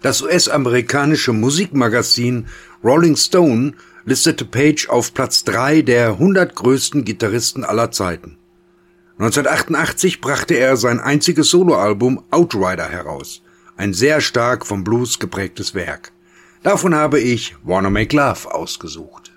Das US-amerikanische Musikmagazin Rolling Stone listete Page auf Platz 3 der 100 größten Gitarristen aller Zeiten. 1988 brachte er sein einziges Soloalbum Outrider heraus, ein sehr stark vom Blues geprägtes Werk. Davon habe ich Wanna Make Love ausgesucht.